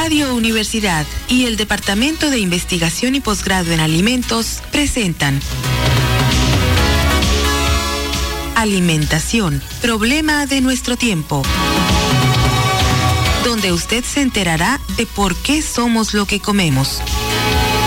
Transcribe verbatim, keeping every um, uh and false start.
Radio Universidad y el Departamento de Investigación y Posgrado en Alimentos presentan Alimentación, problema de nuestro tiempo, donde usted se enterará de por qué somos lo que comemos.